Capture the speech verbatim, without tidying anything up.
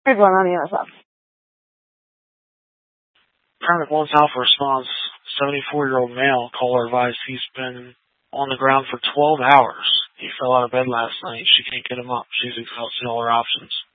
Who's one on the other side? Paramedic one's Alpha response. seventy-four-year-old male. Caller advised he's been on the ground for twelve hours. He fell out of bed last night. She can't get him up. She's exhausted all her options.